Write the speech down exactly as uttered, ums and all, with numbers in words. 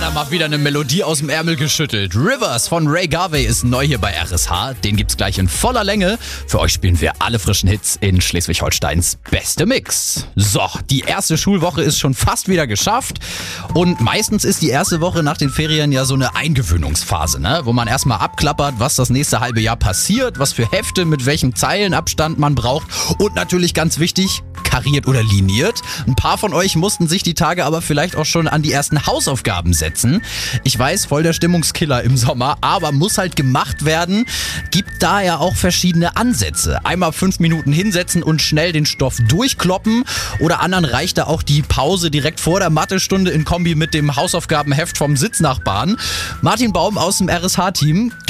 Ja, mal wieder eine Melodie aus dem Ärmel geschüttelt. Rivers von Ray Garvey ist neu hier bei R S H. Den gibt's gleich in voller Länge. Für euch spielen wir alle frischen Hits in Schleswig-Holsteins beste Mix. So, die erste Schulwoche ist schon fast wieder geschafft. Und meistens ist die erste Woche nach den Ferien ja so eine Eingewöhnungsphase, ne? Wo man erstmal abklappert, was das nächste halbe Jahr passiert, was für Hefte, mit welchem Zeilenabstand man braucht. Und natürlich ganz wichtig, kariert oder liniert. Ein paar von euch mussten sich die Tage aber vielleicht auch schon an die ersten Hausaufgaben setzen. Ich weiß, voll der Stimmungskiller im Sommer, aber muss halt gemacht werden. Gibt da ja auch verschiedene Ansätze. Einmal fünf Minuten hinsetzen und schnell den Stoff durchkloppen. Oder anderen reicht da auch die Pause direkt vor der Mathestunde in Kombi mit dem Hausaufgabenheft vom Sitznachbarn. Martin Baum aus dem R S H-Team.